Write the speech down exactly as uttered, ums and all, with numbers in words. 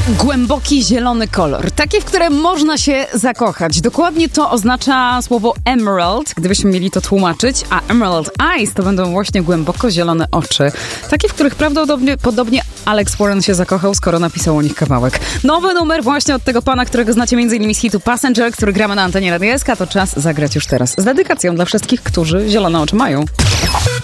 Głęboki zielony kolor, taki, w którym można się zakochać. Dokładnie to oznacza słowo emerald, gdybyśmy mieli to tłumaczyć, a emerald eyes to będą właśnie głęboko zielone oczy. Takie, w których prawdopodobnie podobnie Alex Warren się zakochał, skoro napisał o nich kawałek. Nowy numer właśnie od tego pana, którego znacie m.in. z hitu Passenger, który gramy na antenie Radia S K, to czas zagrać już teraz. Z dedykacją dla wszystkich, którzy zielone oczy mają.